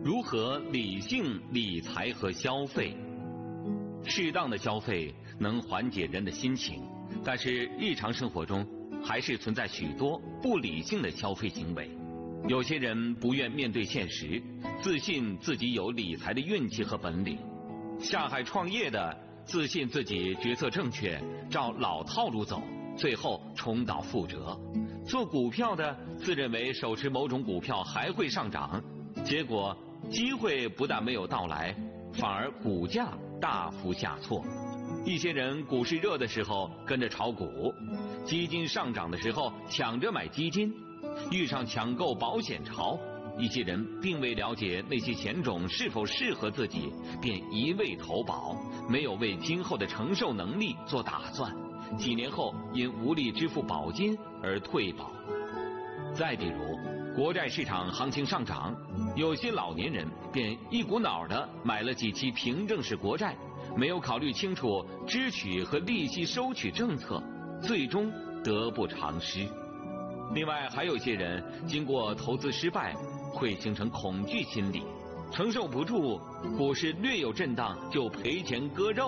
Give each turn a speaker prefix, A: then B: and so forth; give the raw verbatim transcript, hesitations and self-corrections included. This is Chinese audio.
A: 如何理性理财和消费？适当的消费能缓解人的心情，但是日常生活中还是存在许多不理性的消费行为。有些人不愿面对现实，自信自己有理财的运气和本领；下海创业的自信自己决策正确，照老套路走，最后重蹈覆辙；做股票的自认为手持某种股票还会上涨，结果机会不但没有到来，反而股价大幅下挫。一些人股市热的时候跟着炒股，基金上涨的时候抢着买基金，遇上抢购保险潮，一些人并未了解那些险种是否适合自己，便一味投保，没有为今后的承受能力做打算，几年后因无力支付保金而退保。再比如国债市场行情上涨，有些老年人便一股脑的买了几期凭证式国债，没有考虑清楚支取和利息收取政策，最终得不偿失。另外还有些人经过投资失败，会形成恐惧心理，承受不住股市略有震荡就赔钱割肉。